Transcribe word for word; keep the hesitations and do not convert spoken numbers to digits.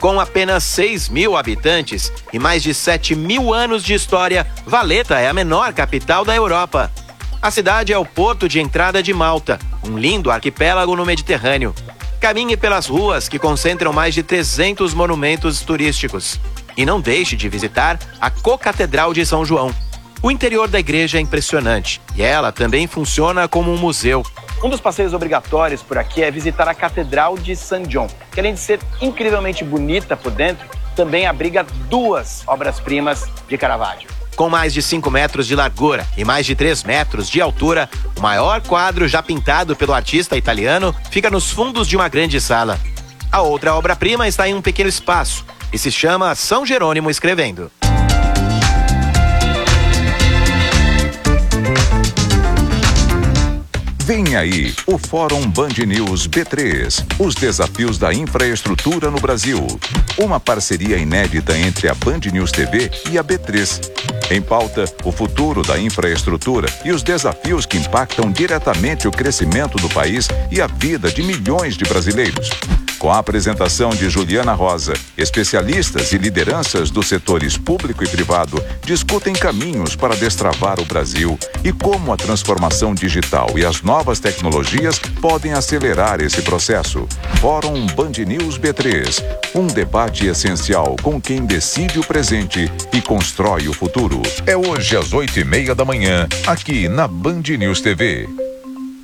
Com apenas seis mil habitantes e mais de sete mil anos de história, Valletta é a menor capital da Europa. A cidade é o porto de entrada de Malta, um lindo arquipélago no Mediterrâneo. Caminhe pelas ruas que concentram mais de trezentos monumentos turísticos. E não deixe de visitar a Co-Catedral de São João. O interior da igreja é impressionante e ela também funciona como um museu. Um dos passeios obrigatórios por aqui é visitar a Catedral de San John, que além de ser incrivelmente bonita por dentro, também abriga duas obras-primas de Caravaggio. Com mais de cinco metros de largura e mais de três metros de altura, o maior quadro já pintado pelo artista italiano fica nos fundos de uma grande sala. A outra obra-prima está em um pequeno espaço e se chama São Jerônimo Escrevendo. Vem aí o Fórum Band News B três, os desafios da infraestrutura no Brasil. Uma parceria inédita entre a Band News T V e a B três. Em pauta, o futuro da infraestrutura e os desafios que impactam diretamente o crescimento do país e a vida de milhões de brasileiros. Com a apresentação de Juliana Rosa, especialistas e lideranças dos setores público e privado discutem caminhos para destravar o Brasil e como a transformação digital e as novas tecnologias podem acelerar esse processo. Fórum Band News B três, um debate essencial com quem decide o presente e constrói o futuro. É hoje às oito e meia da manhã, aqui na Band News T V.